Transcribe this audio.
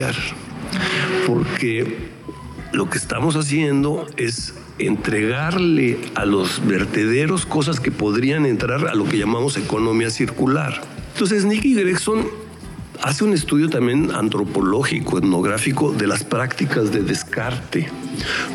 porque lo que estamos haciendo es entregarle a los vertederos cosas que podrían entrar a lo que llamamos economía circular. Entonces, Nikki Gregson hace un estudio también antropológico, etnográfico, de las prácticas de descarte.